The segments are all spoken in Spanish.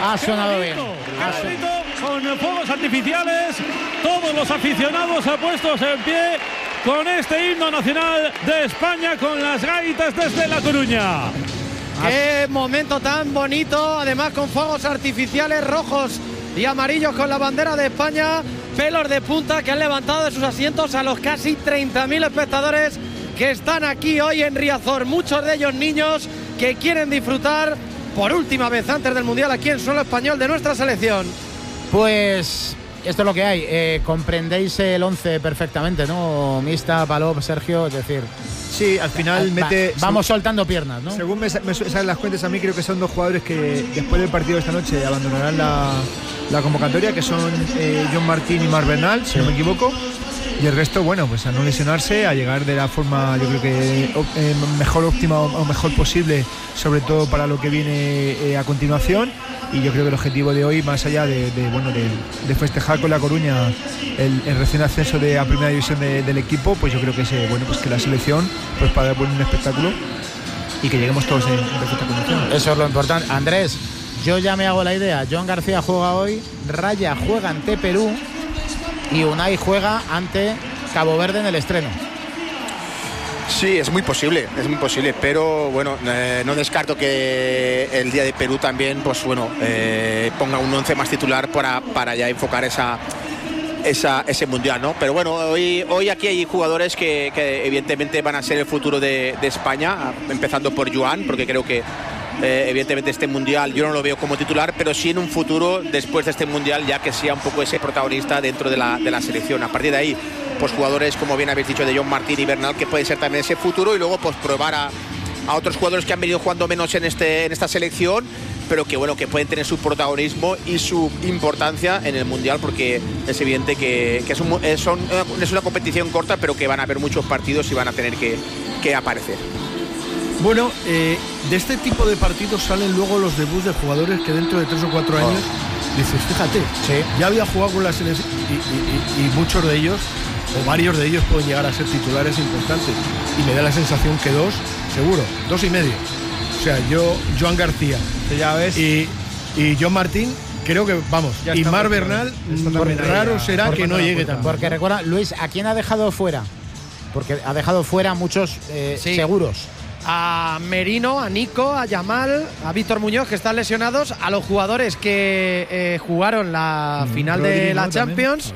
Ha sonado bien. Qué bonito, con fuegos artificiales, todos los aficionados puestos en pie con este himno nacional de España, con las gaitas desde La Coruña. Qué momento tan bonito, además con fuegos artificiales rojos y amarillos con la bandera de España, pelos de punta que han levantado de sus asientos a los casi 30.000 espectadores que están aquí hoy en Riazor, muchos de ellos niños que quieren disfrutar por última vez antes del Mundial aquí en suelo español de nuestra selección. Pues esto es lo que hay, comprendéis el 11 perfectamente, ¿no? Mista, Palop, Sergio, es decir... Sí, al final vamos soltando piernas, ¿no? Según me salen las cuentas a mí, creo que son dos jugadores que después del partido de esta noche abandonarán la convocatoria, que son John Martín y Marc Bernal, si no me equivoco. Y el resto, bueno, pues a no lesionarse, a llegar de la forma, yo creo que mejor óptima o mejor posible, sobre todo para lo que viene a continuación. Y yo creo que el objetivo de hoy, más allá de festejar con La Coruña el recién ascenso a primera división del equipo, pues yo creo que es pues que la selección, pues para dar un espectáculo y que lleguemos todos en perfecta condición. Eso es lo importante. Andrés, yo ya me hago la idea. Joan García juega hoy, Raya juega ante Perú y Unai juega ante Cabo Verde en el estreno. Sí, es muy posible, pero bueno, no descarto que el día de Perú también, pues bueno, ponga un 11 más titular para ya enfocar ese mundial, ¿no? Pero bueno, hoy aquí hay jugadores que evidentemente van a ser el futuro de España, empezando por Joan, porque creo que evidentemente este mundial yo no lo veo como titular, pero sí en un futuro después de este mundial ya que sea un poco ese protagonista dentro de la selección. A partir de ahí, pues jugadores como bien habéis dicho de John Martín y Bernal, que puede ser también ese futuro, y luego pues probar a otros jugadores que han venido jugando menos en esta selección, pero que bueno, que pueden tener su protagonismo y su importancia en el mundial, porque es evidente que es una competición corta, pero que van a haber muchos partidos y van a tener que aparecer. Bueno, de este tipo de partidos salen luego los debuts de jugadores que dentro de 3 o 4 años dices, fíjate, ya había jugado con la selección y muchos de ellos, o varios de ellos, pueden llegar a ser titulares importantes. Y me da la sensación que 2, seguro, 2 y medio. O sea, Joan García ya ves. Y John Martín, creo que, vamos, y Marc Bernal, raro será que no llegue tan. Porque recuerda, Luis, ¿a quién ha dejado fuera? Porque ha dejado fuera muchos seguros. A Merino, a Nico, a Yamal, a Víctor Muñoz, que están lesionados, a los jugadores que jugaron la final de la Champions,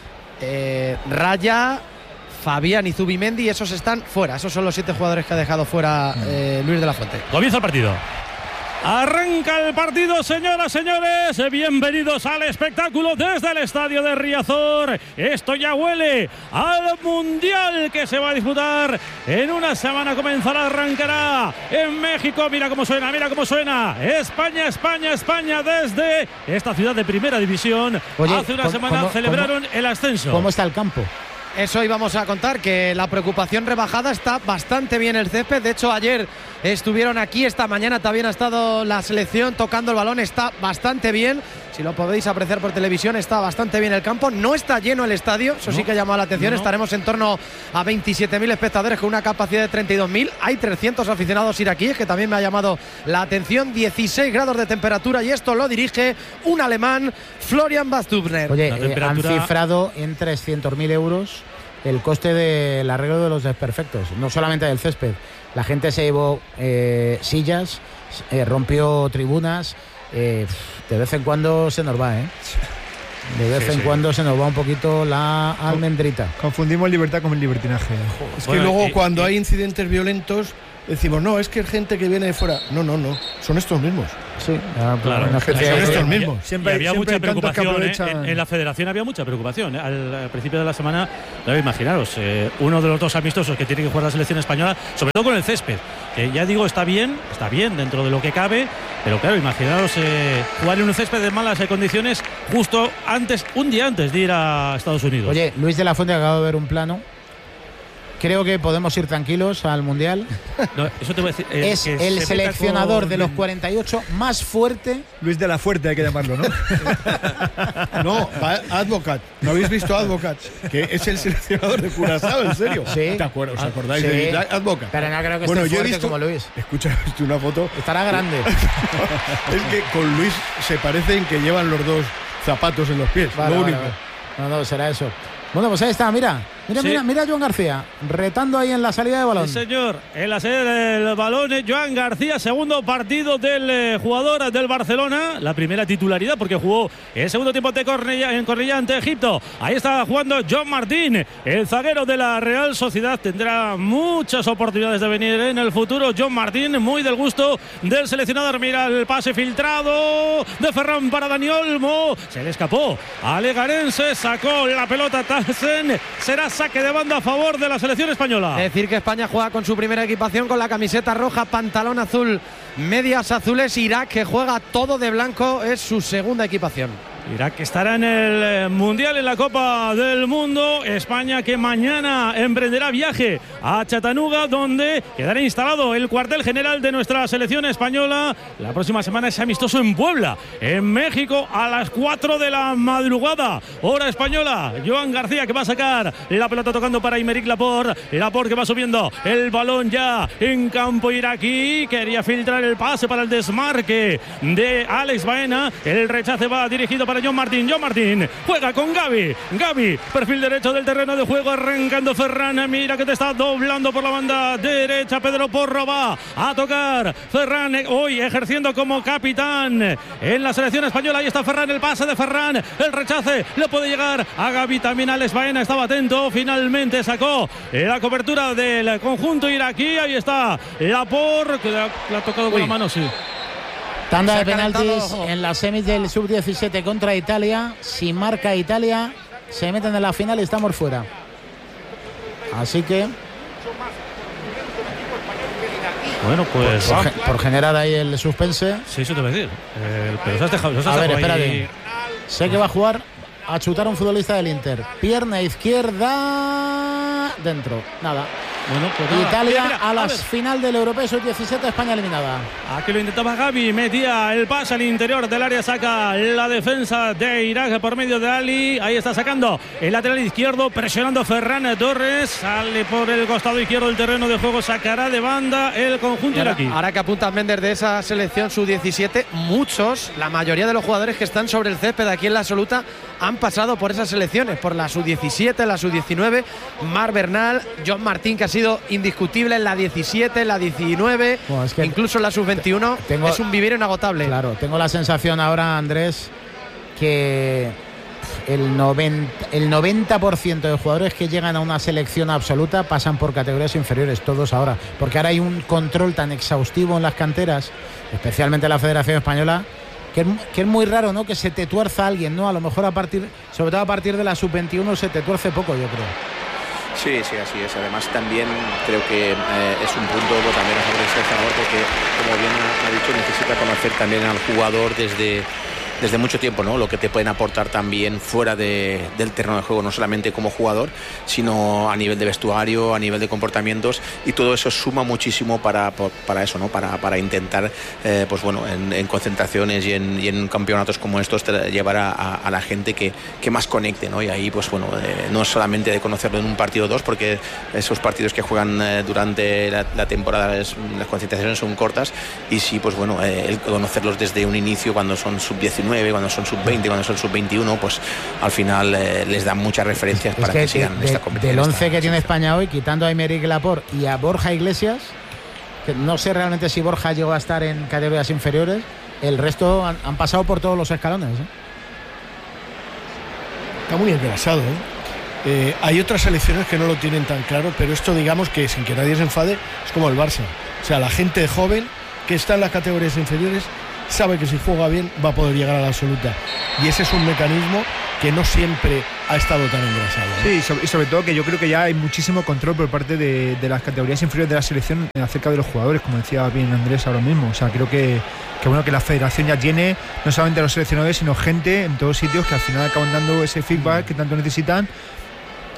Raya, Fabián y Zubimendi, esos están fuera. Esos son los 7 jugadores que ha dejado fuera Luis de la Fuente. Comienza el partido. Arranca el partido, señoras, señores. Bienvenidos al espectáculo desde el estadio de Riazor. Esto ya huele al Mundial que se va a disputar en una semana. Arrancará en México. Mira cómo suena, mira cómo suena. España, España, España desde esta ciudad de primera división. Oye, hace una semana celebraron el ascenso. ¿Cómo está el campo? Eso íbamos a contar, que la preocupación rebajada, está bastante bien el césped. De hecho, ayer estuvieron aquí, esta mañana también ha estado la selección tocando el balón, está bastante bien. Si lo podéis apreciar por televisión, está bastante bien el campo. No está lleno el estadio, eso sí que ha llamado la atención. Estaremos en torno a 27.000 espectadores con una capacidad de 32.000. Hay 300 aficionados iraquíes, que también me ha llamado la atención. 16 grados de temperatura, y esto lo dirige un alemán, Florian Bastubner. Oye, han cifrado en 300.000 euros el coste del arreglo de los desperfectos, no solamente del césped. La gente se llevó sillas, rompió tribunas. De vez en cuando se nos va, de vez en cuando se nos va un poquito la almendrita. Confundimos libertad con el libertinaje. Es que luego cuando hay incidentes violentos decimos, no, es que es gente que viene de fuera. No, son estos mismos. Sí, claro. Son estos mismos. Siempre había mucha preocupación, en la federación había mucha preocupación. Al principio de la semana, imaginaros, uno de los 2 amistosos que tiene que jugar la selección española, sobre todo con el césped, que ya digo, está bien dentro de lo que cabe, pero claro, imaginaros jugar en un césped de malas condiciones justo un día antes de ir a Estados Unidos. Oye, Luis de la Fuente, acabo de ver un plano creo que podemos ir tranquilos al Mundial. No, eso te voy a decir. Es el seleccionador de los 48 más fuerte. Luis de la Fuerte hay que llamarlo, ¿no? No, Advocat. ¿No habéis visto Advocat? Que es el seleccionador de Curazao, ¿en serio? Sí. ¿Te acuerdas? ¿Os acordáis Sí. de Advocat? Pero no creo que Bueno, esté yo he fuerte visto, como Luis. Escucha, he visto una foto. Estará grande. Es que con Luis se parecen que llevan los dos zapatos en los pies. Vale, lo vale, único. vale. No, será eso. Bueno, pues ahí está, mira. Sí. Mira a Joan García, retando ahí en la salida de balón. Sí, señor. En la salida del balón, Joan García, segundo partido del jugador del Barcelona. La primera titularidad porque jugó el segundo tiempo en Cornellá ante Egipto. Ahí está jugando John Martín, el zaguero de la Real Sociedad. Tendrá muchas oportunidades de venir en el futuro. John Martín, muy del gusto del seleccionador. Mira el pase filtrado de Ferran para Dani Olmo. Se le escapó a Legarense, sacó la pelota Tassen. Será saque de banda a favor de la selección española. Decir que España juega con su primera equipación, con la camiseta roja, pantalón azul, medias azules. Irak, que juega todo de blanco, es su segunda equipación. Irak estará en el Mundial, en la Copa del Mundo. España, que mañana emprenderá viaje a Chattanooga, donde quedará instalado el cuartel general de nuestra selección española. La próxima semana es amistoso en Puebla, en México, a las 4 de la madrugada, hora española. Joan García, que va a sacar la pelota tocando para Aymeric Laporte. Laporte, que va subiendo el balón ya en campo iraquí. Quería filtrar el pase para el desmarque de Alex Baena. El rechace va dirigido para John Martín. John Martín juega con Gavi. Gavi, perfil derecho del terreno de juego, arrancando Ferran. Mira que te está doblando por la banda derecha. Pedro Porro va a tocar. Ferran hoy ejerciendo como capitán en la selección española. Ahí está Ferran, el pase de Ferran. El rechace le puede llegar a Gavi. También Alex Baena estaba atento. Finalmente sacó la cobertura del conjunto iraquí. Ahí está Laporte, que le ha tocado con la mano, sí. Tanda de penaltis en las semis del sub-17 contra Italia. Si marca Italia, se meten en la final y estamos fuera. Así que Bueno, pues por generar ahí el suspense. Sí, eso te voy a decir. Pero se has dejado. A ver, espérate. Ahí. Sé que va a jugar a chutar a un futbolista del Inter. Pierna izquierda dentro. Nada. Bueno, pues nada. Italia Mira, a la final del Europeo Sub-17, España eliminada. Aquí lo intentaba Gavi, metía el pase al interior del área, saca la defensa de Irak por medio de Ali. Ahí está sacando el lateral izquierdo, presionando Ferran Torres. Sale por el costado izquierdo del terreno de juego, sacará de banda el conjunto iraquí. Ahora que apuntan Méndez de esa selección Sub-17, muchos, la mayoría de los jugadores que están sobre el césped aquí en la absoluta han pasado por esas selecciones, por la Sub-17, la Sub-19. Marc Bernal, John Martín, que ha sido indiscutible en la 17, en la 19, bueno, es que incluso en la Sub-21. Es un vivir inagotable. Claro, tengo la sensación ahora, Andrés, que el 90% de jugadores que llegan a una selección absoluta pasan por categorías inferiores, todos ahora, porque ahora hay un control tan exhaustivo en las canteras, especialmente en la Federación Española, que es muy raro, ¿no?, que se te tuerza alguien, ¿no? A lo mejor sobre todo a partir de la Sub-21 se te tuerce poco, yo creo. Sí, sí, así es. Además también creo que es un punto también a favor del seleccionador, porque como bien ha dicho, necesita conocer también al jugador desde mucho tiempo, ¿no? Lo que te pueden aportar también fuera del terreno de juego, no solamente como jugador, sino a nivel de vestuario, a nivel de comportamientos, y todo eso suma muchísimo para eso, ¿no? Para intentar, pues bueno, en concentraciones y en campeonatos como estos, llevar a la gente que más conecte, ¿no? Y ahí, pues bueno, no es solamente de conocerlo en un partido o dos, porque esos partidos que juegan durante la temporada, las concentraciones son cortas, y sí, pues bueno, el conocerlos desde un inicio, cuando son sub-19, cuando son sub-20, cuando son sub-21, pues al final les dan muchas referencias para que sigan esta competición. Del 11 que tiene España hoy, quitando a Aymeric Laporte y a Borja Iglesias, que no sé realmente si Borja llegó a estar en categorías inferiores, el resto han pasado por todos los escalones, ¿eh? Está muy engrasado, ¿eh? Hay otras selecciones que no lo tienen tan claro, pero esto, digamos que sin que nadie se enfade, es como el Barça. O sea, la gente joven que está en las categorías inferiores sabe que si juega bien va a poder llegar a la absoluta, y ese es un mecanismo que no siempre ha estado tan engrasado, ¿no? Sí, y sobre todo que yo creo que ya hay muchísimo control por parte de las categorías inferiores de la selección acerca de los jugadores, como decía bien Andrés ahora mismo. O sea, creo que bueno, que la federación ya tiene no solamente a los seleccionadores, sino gente en todos sitios que al final acaban dando ese feedback que tanto necesitan.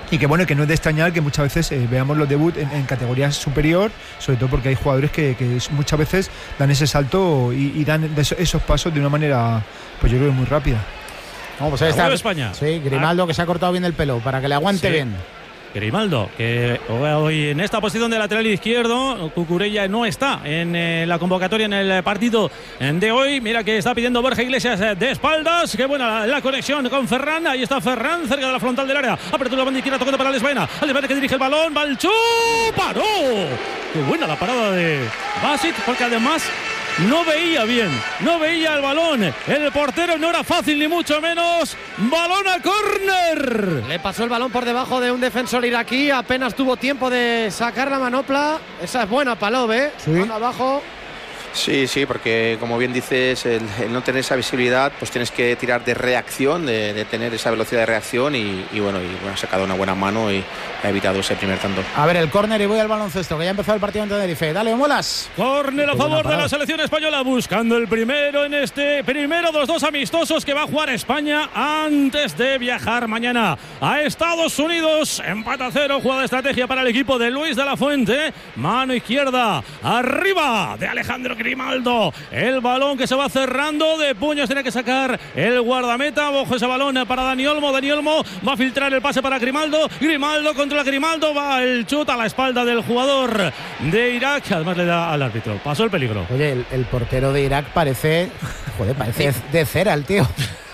Y que bueno, que no es de extrañar que muchas veces veamos los debuts en categorías superior, sobre todo porque hay jugadores que muchas veces dan ese salto y dan esos pasos de una manera, pues yo creo que muy rápida. Vamos a estar España. Sí, Grimaldo que se ha cortado bien el pelo para que le aguante bien. Grimaldo, que hoy en esta posición de lateral izquierdo, Cucurella no está en la convocatoria en el partido de hoy. Mira que está pidiendo Borja Iglesias de espaldas. Qué buena la conexión con Ferran. Ahí está Ferran, cerca de la frontal del área. Apertura la banda izquierda, tocando para Alex Baena. Alex Baena que dirige el balón. Balchú, paró. Qué buena la parada de Basit, porque además no veía bien, no veía el balón. El portero no era fácil ni mucho menos. Balón a córner. Le pasó el balón por debajo de un defensor iraquí. Apenas tuvo tiempo de sacar la manopla. Esa es buena, Palov, ¿eh? Sí. Mano abajo. Sí, porque como bien dices, el no tener esa visibilidad, pues tienes que tirar de reacción, de tener esa velocidad de reacción y ha sacado una buena mano y ha evitado ese primer tanto. A ver, el córner y voy al baloncesto, que ya ha empezado el partido en Tenerife. Dale, Molas. Córner a favor de la selección española, buscando el primero en este primero de los dos amistosos que va a jugar España antes de viajar mañana a Estados Unidos. Empate a 0, jugada de estrategia para el equipo de Luis de la Fuente. Mano izquierda, arriba de Alejandro Grimaldo. El balón que se va cerrando de puños, tiene que sacar el guardameta. Ojo ese balón para Dani Olmo. Dani Olmo va a filtrar el pase para Grimaldo. Grimaldo contra Grimaldo, va el chut a la espalda del jugador de Irak. Además le da al árbitro. Pasó el peligro. Oye, el portero de Irak parece de cera el tío.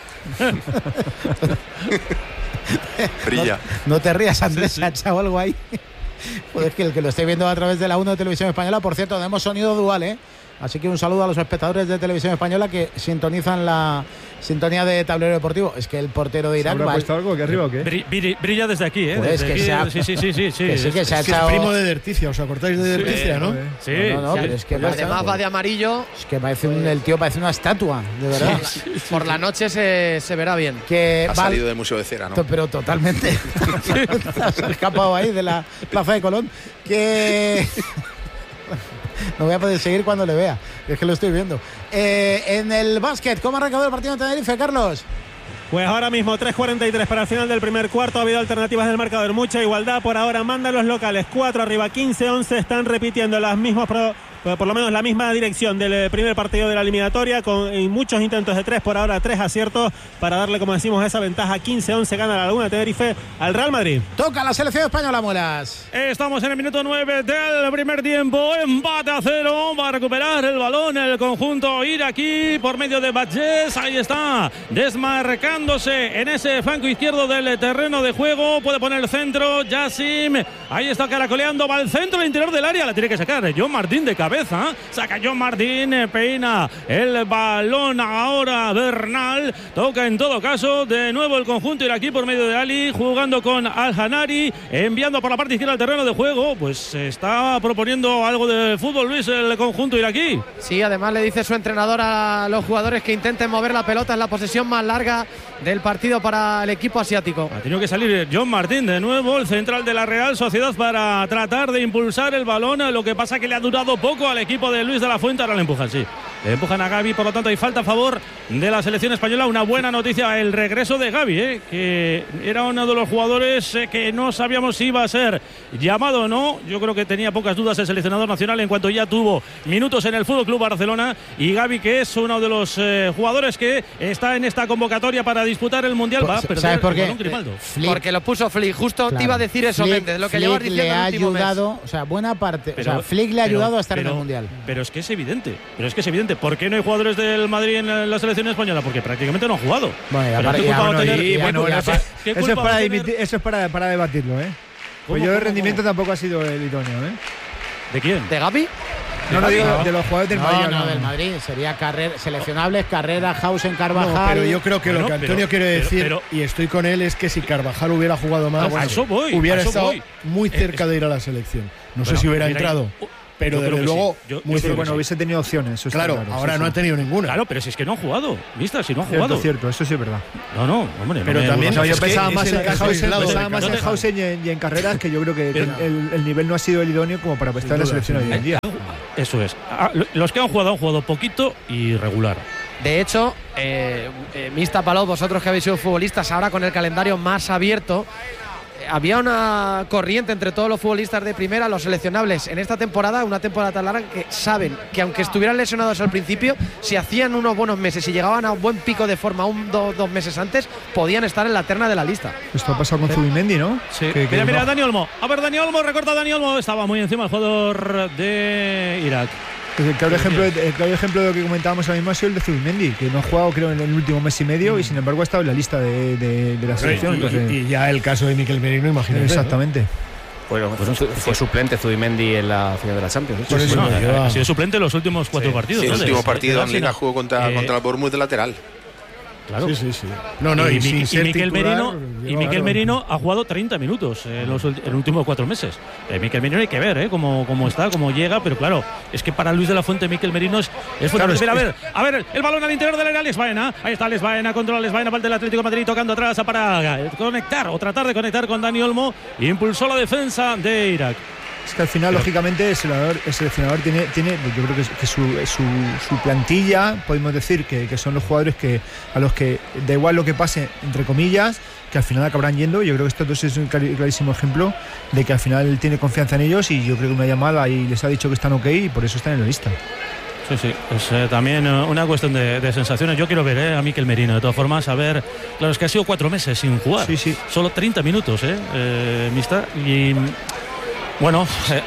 Brilla. No te rías, Andrés, se ha echado algo ahí. Pues es que el que lo esté viendo a través de la 1 de Televisión Española, por cierto, tenemos sonido dual, ¿eh? Así que un saludo a los espectadores de Televisión Española que sintonizan la sintonía de Tablero Deportivo. Es que el portero de Irak ¿Habrá puesto algo aquí arriba o qué? Brilla desde aquí, ¿eh? Pues desde que aquí, sí. Que se ha echado... Es primo de Derticia, ¿os acordáis de Derticia, no? Sí. No, pero es que Además va de amarillo. Es que el tío parece una estatua, de verdad. Por la noche se verá bien. Que Ha salido del Museo de Cera, ¿no? Pero totalmente. Se ha escapado ahí de la Plaza de Colón. Que... No voy a poder seguir cuando le vea, es que lo estoy viendo. En el básquet, ¿cómo ha arrancado el partido de Tenerife, Carlos? Pues ahora mismo 3:43 para el final del primer cuarto. Ha habido alternativas del marcador, mucha igualdad. Por ahora mandan los locales, 4 arriba, 15-11. Están repitiendo las mismas por lo menos la misma dirección del primer partido de la eliminatoria, con muchos intentos de 3, por ahora 3 aciertos para darle, como decimos, esa ventaja. 15-11 gana la Laguna Tenerife al Real Madrid. Toca la selección española, Muelas. Estamos en el minuto 9 del primer tiempo. Empate a 0. Va a recuperar el balón el conjunto iraquí por medio de Badges. Ahí está, desmarcándose en ese flanco izquierdo del terreno de juego. Puede poner el centro, Yassim. Ahí está caracoleando, va al centro, al interior del área. La tiene que sacar John Martín de cabeza. Saca John Martín, peina el balón ahora Bernal. Toca en todo caso de nuevo el conjunto iraquí por medio de Ali, jugando con Al-Hanari, enviando por la parte izquierda al terreno de juego. Pues está proponiendo algo de fútbol, Luis, el conjunto iraquí. Sí, además le dice su entrenador a los jugadores que intenten mover la pelota. Es la posesión más larga del partido para el equipo asiático. Ha tenido que salir John Martín de nuevo, el central de la Real Sociedad, para tratar de impulsar el balón. Lo que pasa que le ha durado poco al equipo de Luis de la Fuente. Ahora le empujan, sí. Le empujan a Gavi, por lo tanto hay falta a favor de la selección española. Una buena noticia, el regreso de Gavi, que era uno de los jugadores que no sabíamos si iba a ser llamado o no. Yo creo que tenía pocas dudas el seleccionador nacional en cuanto ya tuvo minutos en el FC Barcelona. Y Gavi, que es uno de los jugadores que está en esta convocatoria para disputar el Mundial. Va a perder. ¿Sabes por qué? Porque lo puso Flick. Justo claro. Te iba a decir eso, Méndez, lo que llevas diciendo le ha el último ayudado, mes. O sea, buena parte. O sea, Flick le ha ayudado a estar en el Mundial. Pero es que es evidente. ¿Por qué no hay jugadores del Madrid en la selección española? Porque prácticamente no han jugado. Bueno, eso es para debatirlo, ¿eh? Pues yo de rendimiento tampoco ha sido el idóneo, ¿eh? ¿De quién? ¿De Gavi? No, digo de los jugadores del Madrid. No, del Madrid. Sería seleccionables, Carrera, Hausen, Carvajal. No, pero yo creo que lo que Antonio quiere decir, y estoy con él, es que si Carvajal hubiera jugado más, hubiera estado muy cerca de ir a la selección. No sé si hubiera entrado. Pero desde luego, hubiese tenido opciones. Eso claro, ahora no ha tenido ninguna. Claro, pero si es que no ha jugado. ¿Viste? Si no ha jugado. Cierto, eso sí es verdad. No, hombre. Pero también yo pensaba más en Hausen y en Carreras, que yo creo que el nivel no ha sido el idóneo como para estar en la selección hoy en día. Eso es. Los que han jugado poquito y regular. De hecho, Mista Palou, vosotros que habéis sido futbolistas, ahora con el calendario más abierto, había una corriente entre todos los futbolistas de primera, los seleccionables en esta temporada, una temporada tan larga, que saben que aunque estuvieran lesionados al principio, si hacían unos buenos meses y llegaban a un buen pico de forma dos meses antes, podían estar en la terna de la lista. Esto ha pasado con Zubimendi, ¿no? Sí. Mira, Dani Olmo. A ver, Dani Olmo, recorta Dani Olmo. Estaba muy encima el jugador de Irak. Pues el claro ejemplo de lo que comentábamos ahora mismo ha sido el de Zubimendi, que no ha jugado creo en el último mes y medio y sin embargo ha estado en la lista de la selección. Y ya el caso de Mikel Merino, imagínate. Exactamente. Bueno, fue suplente Zubimendi en la final de la Champions. Por eso ha sido suplente en los últimos 4 partidos. Sí, el último partido en Liga jugó contra el Bournemouth de lateral. Claro. Sí. Y Mikel Merino ha jugado 30 minutos en los últimos 4 meses. Mikel Merino hay que ver cómo está, cómo llega, pero claro, es que para Luis de la Fuente Mikel Merino es fundamental. A ver, el balón al interior del área, Alex Baena. Ahí está Alex Baena, controla Alex Baena, parte del Atlético de Madrid tocando atrás para conectar o tratar de conectar con Dani Olmo. Impulsó la defensa de Irak. Es que al final, lógicamente, el seleccionador tiene yo creo que su plantilla, podemos decir que son los jugadores a los que da igual lo que pase, entre comillas, que al final acabarán yendo. Yo creo que estos dos es un clarísimo ejemplo de que al final él tiene confianza en ellos y yo creo que una llamada y les ha dicho que están ok y por eso están en la lista. Sí, es también una cuestión de sensaciones. Yo quiero ver a Mikel Merino, de todas formas, a ver, claro, es que ha sido 4 meses sin jugar, solo 30 minutos, Mister, y... Bueno,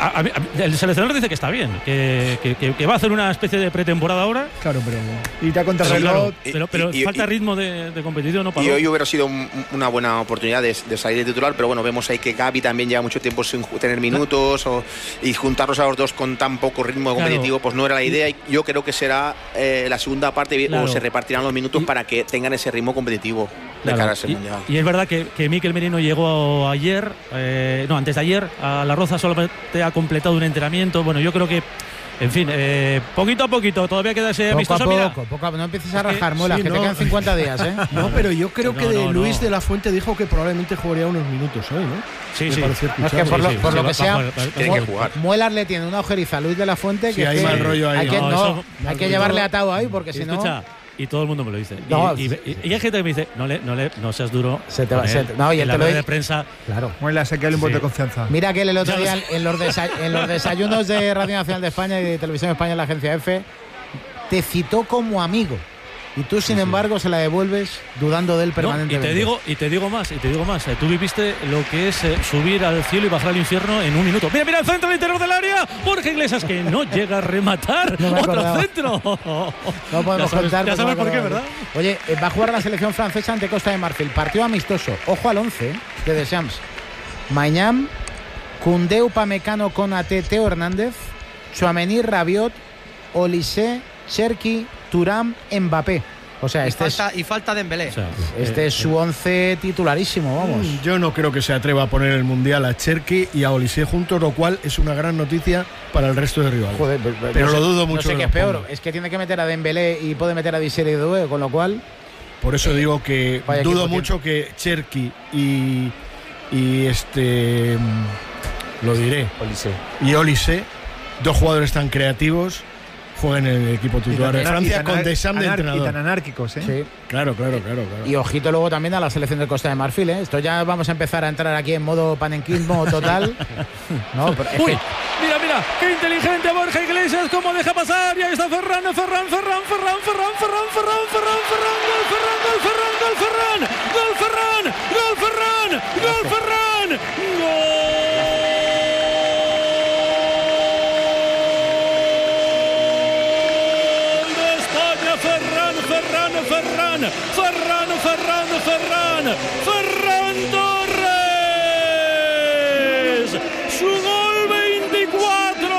el seleccionador dice que está bien, que va a hacer una especie de pretemporada ahora. Claro, pero irá a contrarreloj. Pero falta ritmo de competición, ¿no, Pablo? Y hoy hubiera sido una buena oportunidad de salir de titular, pero bueno, vemos ahí que Gavi también lleva mucho tiempo sin tener minutos y juntarlos a los dos con tan poco ritmo competitivo, pues no era la idea. Y yo creo que será la segunda parte o se repartirán los minutos para que tengan ese ritmo competitivo de cara a ese mundial. Y es verdad que Mikel Merino llegó ayer, antes de ayer, a La Roza. Solamente ha completado un entrenamiento. Bueno, yo creo que, en fin, poquito a poquito, todavía queda ese amistoso. Poco, no empieces a rajar, Muela, que te quedan 50 días, ¿eh? No, pero yo creo que Luis de la Fuente dijo que probablemente jugaría unos minutos hoy, ¿no? Sí. Es que por lo que sea, Muelas le tiene una ojeriza a Luis de la Fuente que hay mal rollo ahí. Hay que llevarle atado ahí porque si no... Y todo el mundo me lo dice. No, y hay gente que me dice, no seas duro. Se te va. Y el te de prensa. Claro. Muela, saqueale un voto de confianza. Mira que el otro día en los desayunos de Radio Nacional de España y de Televisión Española, la agencia EFE, te citó como amigo. Y tú, sin embargo, se la devuelves dudando de él permanentemente. Y te digo más. Tú viviste lo que es subir al cielo y bajar al infierno en un minuto. Mira el centro al interior del área. Borja Iglesias, que no llega a rematar. Otro centro. No podemos contar. Ya sabes por qué, ¿verdad? Oye, va a jugar la selección francesa ante Costa de Marfil. Partido amistoso. Ojo al 11 de Deschamps. Mañán, Koundé, Upamecano, Konaté, Teo Hernández, Tchouaméni, Rabiot, Olise, Cherki, Thuram, Mbappé. O sea, falta Dembélé. O sea, este es su 11 titularísimo, vamos. Yo no creo que se atreva a poner el Mundial a Cherki y a Olise juntos, lo cual es una gran noticia para el resto de rivales. Joder, pero lo dudo mucho. No sé qué es peor, es que tiene que meter a Dembélé y puede meter a Desiré Doué, con lo cual... Por eso digo que dudo mucho que Cherki lo diré, Olise, dos jugadores tan creativos, jueguen en el equipo titular de Francia con Deschamps de entrenador. Y tan anárquicos, ¿eh? Sí. Claro. Y ojito luego también a la selección de Costa de Marfil, ¿eh? Esto ya vamos a empezar a entrar aquí en modo panenquismo total. No, pero Uy, mira, qué inteligente Borja Iglesias, cómo deja pasar. Y ahí está Ferran, gol Ferran. Ferran Torres, su gol 24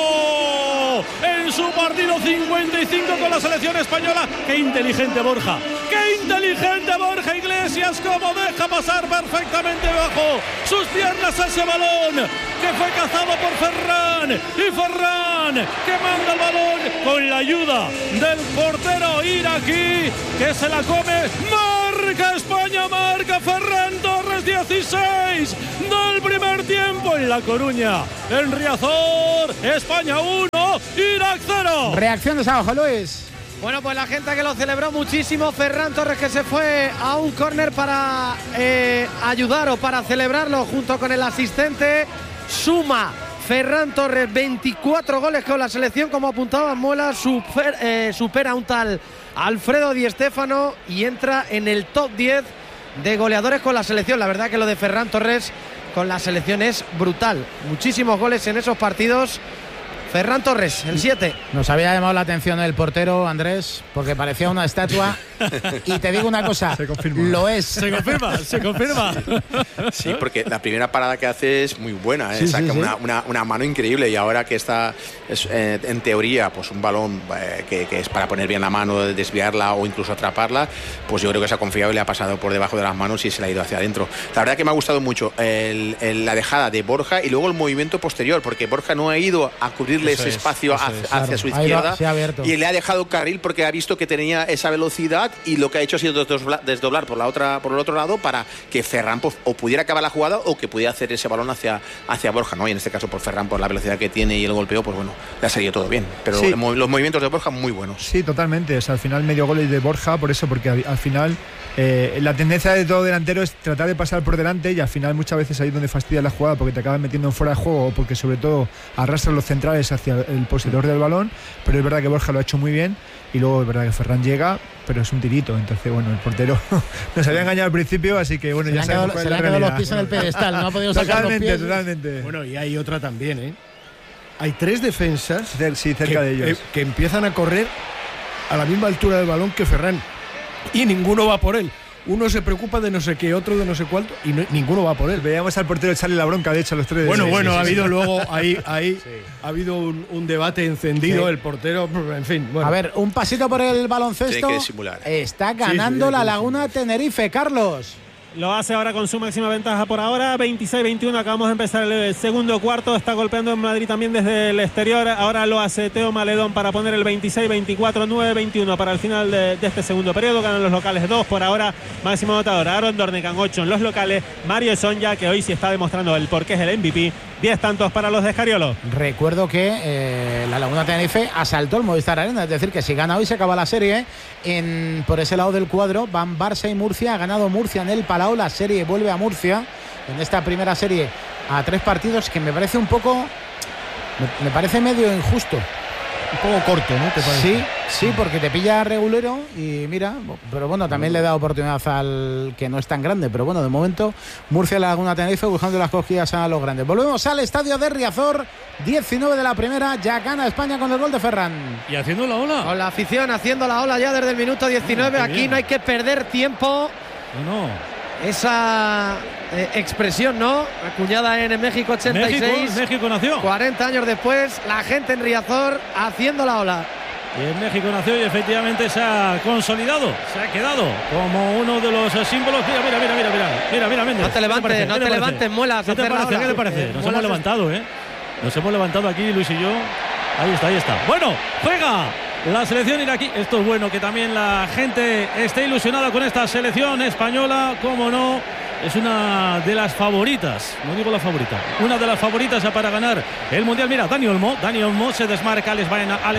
en su partido 55 con la selección española. Qué inteligente Borja Iglesias, como deja pasar perfectamente bajo sus piernas ese balón que fue cazado por Ferran, y Ferran que manda el balón con la ayuda del portero iraquí, que se la come. Marca España, marca Ferran Torres, 16 del primer tiempo en La Coruña, en Riazor. España 1, Irak 0. Reacciones abajo, Luis. Bueno, pues la gente que lo celebró muchísimo. Ferran Torres, que se fue a un córner para ayudar o para celebrarlo junto con el asistente. Suma Ferran Torres 24 goles con la selección, como apuntaba Muela. Supera a un tal Alfredo Di Stéfano y entra en el top 10 de goleadores con la selección. La verdad que lo de Ferran Torres con la selección es brutal. Muchísimos goles en esos partidos. Ferran Torres, el 7. Nos había llamado la atención el portero, Andrés, porque parecía una estatua. Y te digo una cosa, se confirma. Lo es. Se confirma. Sí, porque la primera parada que hace es muy buena, Sí, saca sí. una mano increíble, y ahora que está en teoría pues un balón que es para poner bien la mano, desviarla o incluso atraparla, pues yo creo que esa confiable le ha pasado por debajo de las manos y se la ha ido hacia adentro. La verdad que me ha gustado mucho la dejada de Borja y luego el movimiento posterior, porque Borja no ha ido a cubrirle ese espacio hacia su izquierda, se ha abierto. Y le ha dejado carril porque ha visto que tenía esa velocidad, y lo que ha hecho ha sido desdoblar por el otro lado para que Ferran o pudiera acabar la jugada o que pudiera hacer ese balón hacia Borja, ¿no? Y en este caso por Ferran, por la velocidad que tiene y el golpeo, pues bueno, le ha salido todo bien. Pero sí, los movimientos de Borja muy buenos. Sí, totalmente. O sea, al final medio gol es de Borja, por eso, porque al final la tendencia de todo delantero es tratar de pasar por delante, y al final muchas veces ahí es donde fastidia la jugada, porque te acabas metiendo en fuera de juego o porque sobre todo arrastran los centrales hacia el poseedor del balón. Pero es verdad que Borja lo ha hecho muy bien, y luego es verdad que Ferran llega, pero es un tirito. Entonces, bueno, el portero nos había engañado al principio, así que bueno, ya sabemos cuál es la realidad. Se le han quedado los pies en el pedestal, no ha podido sacar los pies. Totalmente. Bueno, y hay otra también, ¿eh? Hay 3 defensas cerca de ellos, que empiezan a correr a la misma altura del balón que Ferran, y ninguno va por él. Uno se preocupa de no sé qué, otro de no sé cuánto, y ninguno va por él. Veíamos al portero echarle la bronca, de hecho, a los 3. Bueno, ha habido luego ahí ha habido un debate encendido, el portero, en fin. Bueno. A ver, un pasito por el baloncesto. Tiene que disimular. Está ganando la Laguna Tenerife, Carlos. Lo hace ahora con su máxima ventaja por ahora, 26-21, acabamos de empezar el segundo cuarto, está golpeando en Madrid también desde el exterior, ahora lo hace Teo Maledón para poner el 26-24, 9-21 para el final de este segundo periodo, ganan los locales 2 por ahora, máximo anotador Aaron Dornekan, 8 en los locales, Mario Sonja, que hoy sí está demostrando el por qué es el MVP, 10 tantos para los de Escariolo. Recuerdo que la Laguna Tenerife asaltó el Movistar Arena, es decir, que si gana hoy se acaba la serie. Por ese lado del cuadro van Barça y Murcia, ha ganado Murcia en el Palau, la serie vuelve a Murcia en esta primera serie a 3 partidos, que me parece un poco, me parece medio injusto. Un poco corto, ¿no? ¿Te parece? Sí, porque te pilla regulero y mira, pero bueno, también le da oportunidad al que no es tan grande, pero bueno, de momento Murcia y la Laguna Tenerife buscando las cogidas a los grandes. Volvemos al estadio de Riazor, 19 de la primera, ya gana España con el gol de Ferran. Y haciendo la ola. Con la afición haciendo la ola ya desde el minuto 19, aquí no hay que perder tiempo. No. Esa expresión, ¿no? Acuñada en México 86. México nació. 40 años después, la gente en Riazor haciendo la ola. Y en México nació y efectivamente se ha consolidado, se ha quedado como uno de los símbolos. Mira, Méndez. No te levantes, Muelas. ¿Qué te parece? Nos hemos levantado, ¿eh? Nos hemos levantado aquí, Luis y yo. Ahí está. Bueno, juega la selección iraquí. Esto es bueno, que también la gente esté ilusionada con esta selección española, cómo no. Es una de las favoritas, no digo la favorita, una de las favoritas para ganar el Mundial. Mira, Dani Olmo se desmarca, Alex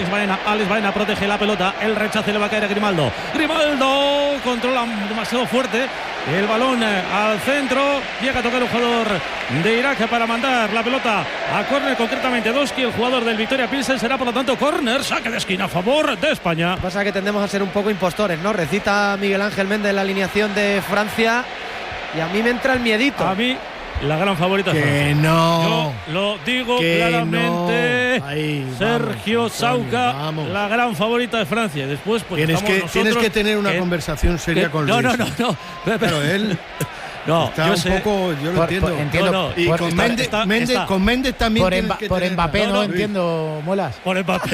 Baena protege la pelota, el rechace le va a caer a Grimaldo controla demasiado fuerte el balón al centro, llega a tocar un jugador de Irak para mandar la pelota a córner, concretamente Doski, el jugador del Victoria Pilsen, será por lo tanto córner, saque de esquina a favor de España. Lo que pasa es que tendemos a ser un poco impostores, ¿no? Recita Miguel Ángel Méndez la alineación de Francia y a mí me entra el miedito. A mí la gran favorita es Francia. Que no. Yo lo digo que claramente. No. Ahí, Sergio vamos, Sauca, vamos. La gran favorita de Francia. Después, pues tienes que tener una conversación seria con Luis. No. Pero él no, está yo un sé. poco, yo lo entiendo. Entiendo. Y con Méndez también por Mbappé no entiendo, Muelas. Por Mbappé.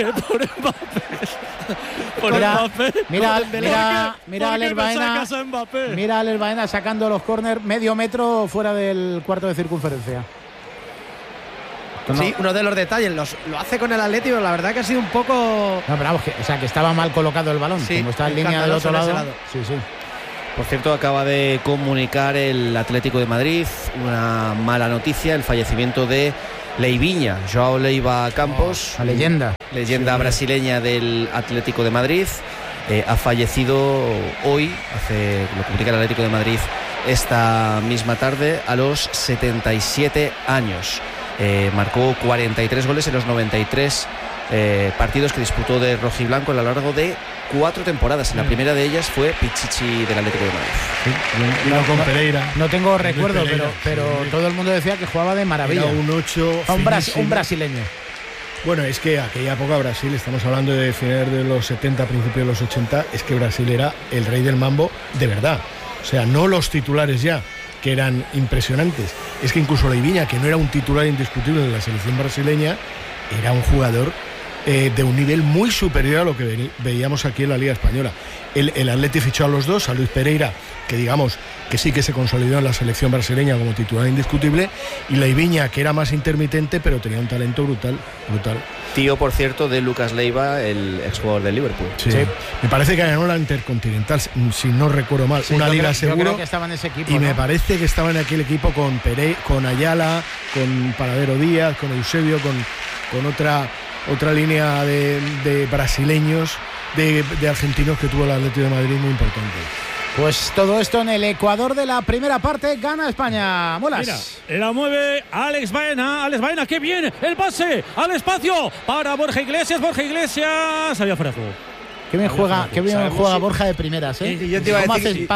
Mira a Alex Baena sacando los córner medio metro fuera del cuarto de circunferencia. Sí, uno de los detalles, lo hace con el Atlético, la verdad que ha sido un poco... No, pero vamos, que estaba mal colocado el balón, sí, como está en línea del otro lado. Sí. Por cierto, acaba de comunicar el Atlético de Madrid una mala noticia, el fallecimiento de Leivinha, Joao Leiva Campos, la leyenda brasileña del Atlético de Madrid, ha fallecido hoy, lo publica el Atlético de Madrid esta misma tarde, a los 77 años. Marcó 43 goles en los 93 partidos que disputó de rojiblanco a lo largo de 4 temporadas. En la primera de ellas fue Pichichi del Atlético de Madrid. Y con Pereira. No tengo recuerdo, pero todo el mundo decía que jugaba de maravilla. Era un 8 un brasileño. Bueno, es que aquella época Brasil, estamos hablando de finales de los 70, principios de los 80, es que Brasil era el rey del mambo de verdad. O sea, no los titulares ya, que eran impresionantes. Es que incluso Leivinha, que no era un titular indiscutible de la selección brasileña, era un jugador de un nivel muy superior a lo que veíamos aquí en la Liga Española. El Atleti fichó a los dos, a Luis Pereira, que digamos que sí que se consolidó en la selección brasileña como titular indiscutible, y Leivinha, que era más intermitente, pero tenía un talento brutal. Tío, por cierto, de Lucas Leiva, el exjugador del Liverpool. Sí. Me parece que ganó la Intercontinental, si no recuerdo mal, una liga seguro. Yo creo que estaba en ese equipo, y ¿no? me parece que estaba en aquel equipo con Ayala, con Paradero Díaz, con Eusebio, con otra línea de brasileños, de argentinos que tuvo el Atlético de Madrid muy importante. Pues todo esto en el Ecuador de la primera parte. Gana España. Molas. Mira, la mueve Alex Baena. Alex Baena, qué bien. El pase al espacio para Borja Iglesias. Había fuera de juego. Qué bien juega Borja de primeras, ¿eh? Y yo te iba a decir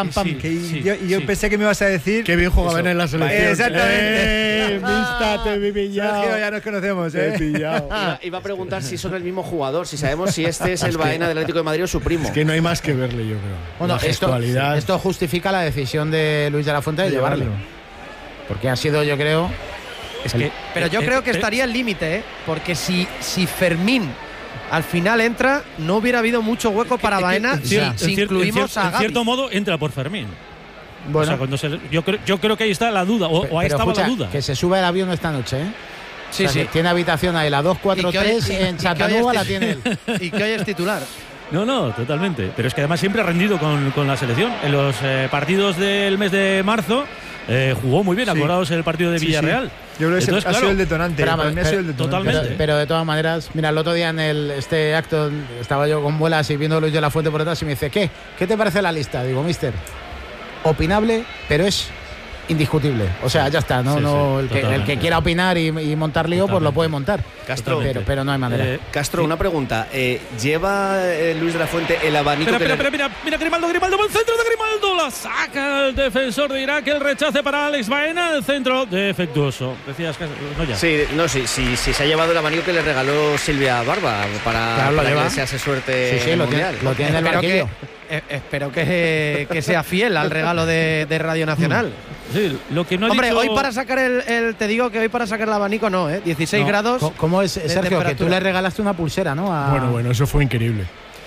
yo pensé que me ibas a decir qué bien juega Baena en la selección. Exactamente. Te he pillado. Sergio, ya nos conocemos, Te he pillado. Iba a preguntar si son el mismo jugador, si sabemos si este es el Baena del Atlético de Madrid o su primo. Es que no hay más que verle, yo creo. Bueno, esto justifica la decisión de Luis de la Fuente de llevarle. Porque ha sido, yo creo... Pero yo creo que estaría al límite, ¿eh? Porque si Fermín al final entra, no hubiera habido mucho hueco para Baena si incluimos a Gavi. En cierto modo entra por Fermín. Bueno, o sea, yo creo que ahí está la duda, o ahí estaba la duda. Que se sube el avión esta noche, ¿eh? Sí, sí. Tiene habitación ahí, la 243 en Chattanooga la tiene él. Y que hoy es titular. No, totalmente. Pero es que además siempre ha rendido con la selección. En los partidos del mes de marzo jugó muy bien, acordaos el partido de Villarreal. Sí. Yo creo que ha sido el detonante. Totalmente. Pero de todas maneras, mira, el otro día en este acto estaba yo con Muelas y viendo a Luis de la Fuente por detrás y me dice, ¿qué te parece la lista? Digo, mister, opinable, pero es indiscutible. O sea, ya está, el que quiera opinar y montar lío, pues lo puede montar. Castro, pero no hay manera. Castro, una pregunta. ¿Lleva Luis de la Fuente el abanico? Mira, Grimaldo, buen centro de Grimaldo, la saca el defensor de Irak, el rechace para Alex Baena, el centro defectuoso. Decías que no ya. Sí, se ha llevado el abanico que le regaló Silvia Barba para que le desease suerte. Sí, lo tiene en el banquillo. Espero que sea fiel al regalo de Radio Nacional. Sí, lo que no Hombre, dicho... hoy para sacar te digo que hoy para sacar el abanico no, 16 grados. ¿Cómo es, Sergio, que tú le regalaste una pulsera, ¿no? Bueno, eso fue increíble.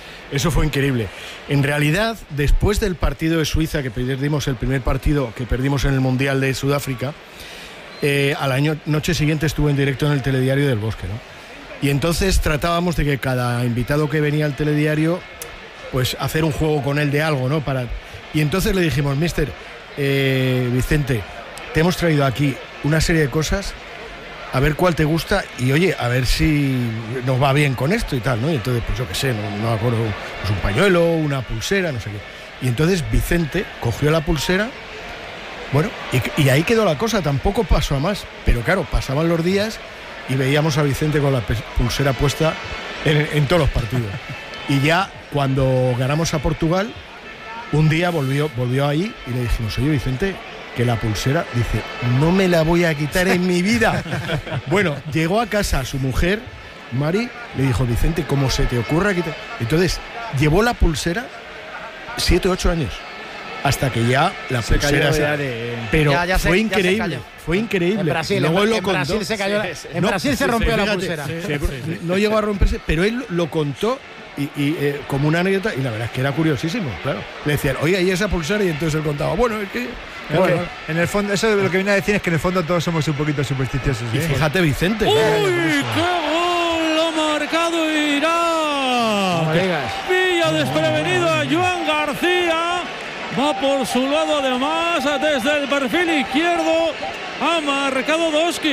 En realidad, después del partido de Suiza, que perdimos el primer partido que perdimos en el Mundial de Sudáfrica, a la noche siguiente estuve en directo en el Telediario del Bosque, ¿no? Y entonces tratábamos de que cada invitado que venía al telediario, pues hacer un juego con él de algo, ¿no? Y entonces le dijimos, mister, Vicente, te hemos traído aquí una serie de cosas, a ver cuál te gusta y oye, a ver si nos va bien con esto y tal, ¿no? Y entonces, pues yo qué sé, no me acuerdo, pues un pañuelo, una pulsera, no sé qué. Y entonces Vicente cogió la pulsera, bueno, y ahí quedó la cosa, tampoco pasó a más, pero claro, pasaban los días y veíamos a Vicente con la pulsera puesta en todos los partidos. Y ya cuando ganamos a Portugal, un día volvió ahí y le dijimos, oye Vicente, que la pulsera, dice, no me la voy a quitar en mi vida. Bueno, llegó a casa su mujer, Mari, le dijo, Vicente, ¿cómo se te ocurre quitar? Entonces, llevó la pulsera 7 o 8 años, hasta que ya la pulsera Pero fue increíble. Fue increíble. En Brasil, Brasil se cayó. En Brasil se rompió la pulsera. No llegó a romperse, pero él lo contó y como una anécdota, y la verdad es que era curiosísimo, claro. Le decían, oye, ¿y esa pulsera? Y entonces él contaba, bueno, es que... Bueno, en el fondo, eso lo que viene a decir es que en el fondo todos somos un poquito supersticiosos. Y fíjate, Vicente. ¡Uy, qué gol ha marcado Irak! Pilla desprevenido a Joan García. Va por su lado además desde el perfil izquierdo. Ha marcado Doski.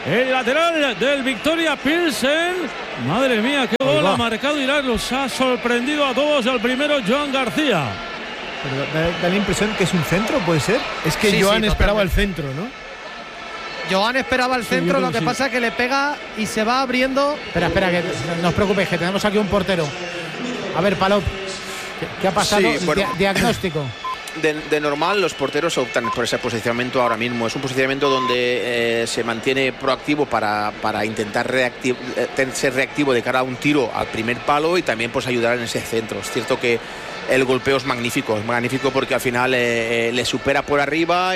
el lateral del Victoria Pilsen. Madre mía, qué gol ha marcado Irak. Los ha sorprendido a todos. El primero, Joan García. Pero da la impresión que es un centro, ¿puede ser? Es que Joan esperaba el centro, ¿no? Joan esperaba el centro, lo que pasa es que le pega y se va abriendo. Espera, que no os preocupéis, que tenemos aquí un portero. A ver, Palop, ¿qué ha pasado? Sí, bueno. Diagnóstico. De normal los porteros optan por ese posicionamiento ahora mismo. Es un posicionamiento donde se mantiene proactivo para intentar ser reactivo de cara a un tiro al primer palo y también pues ayudar en ese centro. Es cierto que el golpeo es magnífico porque al final le supera por arriba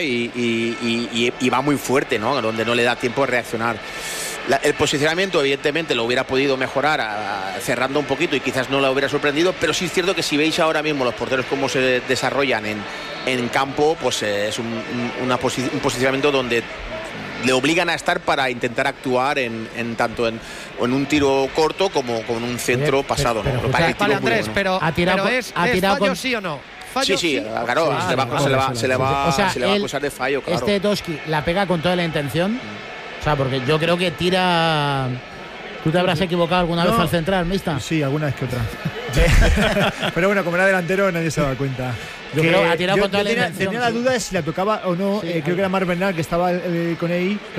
y va muy fuerte, ¿no? Donde no le da tiempo de reaccionar. El posicionamiento evidentemente lo hubiera podido mejorar cerrando un poquito y quizás no lo hubiera sorprendido, pero sí es cierto que si veis ahora mismo los porteros cómo se desarrollan en campo, pues es un posicionamiento donde le obligan a estar para intentar actuar tanto en un tiro corto como con un centro pasado, ¿no? Vale, Andrés, pero ¿es fallo sí o no? Sí, claro, se le va a acusar de fallo, claro. Este Toski la pega con toda la intención. O sea, porque yo creo que tira. ¿Tú te habrás equivocado alguna vez al central, Mista? Sí, alguna vez que otra. Pero bueno, como era delantero, nadie se daba cuenta. Yo creo que ha tirado con toda la intención. Tenía la duda de si la tocaba o no. Creo que era Marc Bernal, que estaba con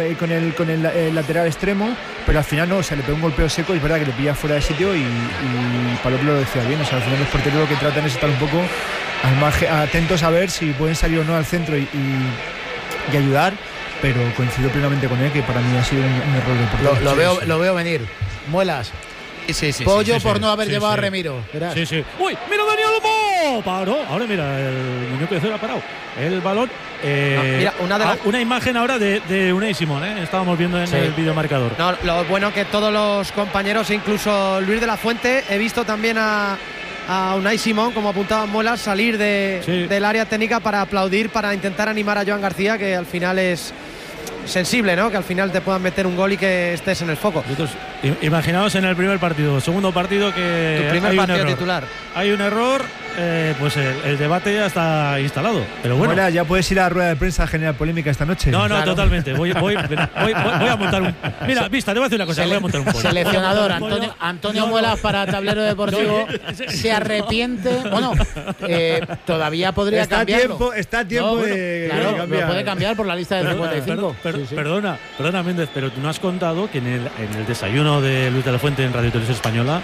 el lateral extremo, pero al final no, o sea, le pegó un golpeo seco. Y es verdad que le pilla fuera de sitio y Palop lo decía bien. O sea, al final los porteros lo que tratan es estar un poco al margen, atentos a ver si pueden salir o no al centro y ayudar. Pero coincido plenamente con él, que para mí ha sido un error de portero. Lo veo venir. Muelas. Sí, Pollo por no haber llevado a Remiro. ¿Verás? Sí. ¡Uy! ¡Mira Dani Olmo! Paró. Ahora mira, el muñeco de cero ha parado. El balón. Mira, una imagen ahora de Unai Simón, ¿eh? Estábamos viendo en el videomarcador. No, lo bueno que todos los compañeros, incluso Luis de la Fuente, he visto también a Unai Simón, como apuntaba Muelas, salir del área técnica para aplaudir, para intentar animar a Joan García, que al final es sensible, ¿no? Que al final te puedan meter un gol y que estés en el foco. Imaginaos en el primer partido, segundo partido que tu primer partido titular. Hay un error, pues el debate ya está instalado. Pero bueno, ya puedes ir a la rueda de prensa a generar polémica esta noche. No, claro. Totalmente. Voy a montar un. Mira, Vista, te voy a decir una cosa. Voy a montar un pollo. Seleccionador Antonio Muelas para Tablero Deportivo se arrepiente. Bueno, todavía podría cambiarlo. Está a tiempo de cambiar. Lo puede cambiar por la lista de 55. Perdona, Méndez, pero tú no has contado que en el desayuno de Luis de la Fuente en Radio Televisión Española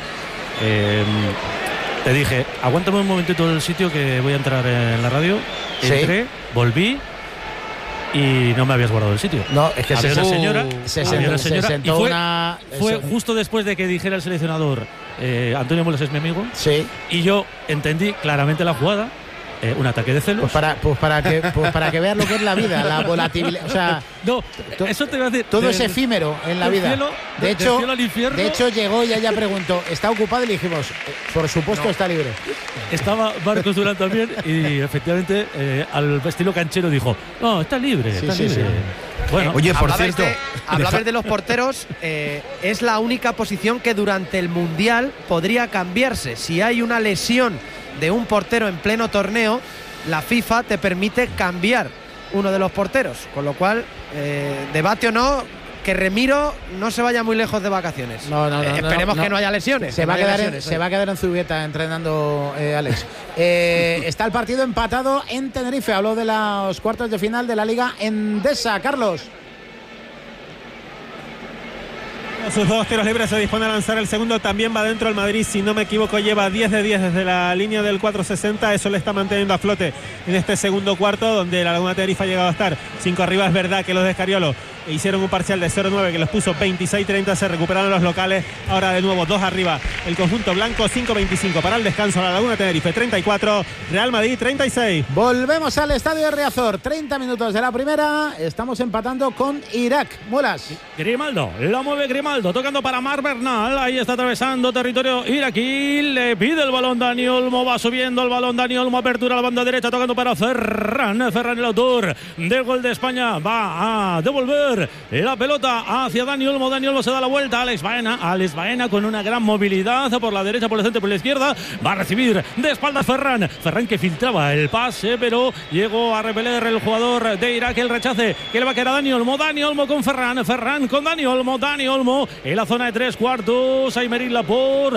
te dije, aguántame un momentito del sitio que voy a entrar en la radio. Entré, volví y no me habías guardado el sitio. No, es que había una señora, y fue justo después de que dijera el seleccionador Antonio Muelas es mi amigo. Sí. Y yo entendí claramente la jugada. Un ataque de celos. Pues para que veas lo que es la vida, la volatilidad. O sea, no, eso te iba a decir. Todo es efímero en la vida. De hecho, llegó y ella preguntó, ¿está ocupado? Y le dijimos, por supuesto, está libre. Estaba Marcos Durán también y efectivamente al estilo canchero dijo, no, está libre. Sí. Bueno, oye, por cierto, hablabas de los porteros, es la única posición que durante el Mundial podría cambiarse. Si hay una lesión de un portero en pleno torneo, la FIFA te permite cambiar uno de los porteros, con lo cual debate o no que Remiro no se vaya muy lejos de vacaciones. No, esperemos que no haya lesiones. Se va a quedar en Zubieta entrenando Alex. Está el partido empatado en Tenerife. Habló de los cuartos de final de la Liga Endesa. Carlos. Sus dos tiros libres, se dispone a lanzar el segundo, también va dentro el Madrid, si no me equivoco lleva 10 de 10 desde la línea del 4.60, eso le está manteniendo a flote en este segundo cuarto, donde la Laguna Tenerife ha llegado a estar 5 arriba. Es verdad que los de Escariolo hicieron un parcial de 0-9 que los puso 26-30, se recuperaron los locales, ahora de nuevo 2 arriba el conjunto blanco, 5-25 para el descanso, la Laguna Tenerife 34, Real Madrid 36. Volvemos al estadio de Riazor, 30 minutos de la primera, estamos empatando con Irak. Muelas. Grimaldo, la mueve Grimaldo. Ronaldo tocando para Marc Bernal. Ahí está atravesando territorio iraquí. Le pide el balón Dani Olmo. Va subiendo el balón Dani Olmo. Apertura a la banda derecha tocando para Ferran. Ferran, el autor del gol de España, va a devolver la pelota hacia Dani Olmo. Dani Olmo se da la vuelta. Alex Baena con una gran movilidad por la derecha, por el centro, por la izquierda. Va a recibir de espaldas Ferran. Ferran que filtraba el pase, pero llegó a repeler el jugador de Irak el rechace que le va a quedar a Dani Olmo. Dani Olmo con Ferran. Ferran con Dani Olmo. Dani Olmo en la zona de 3 cuartos. Aymeric Laporte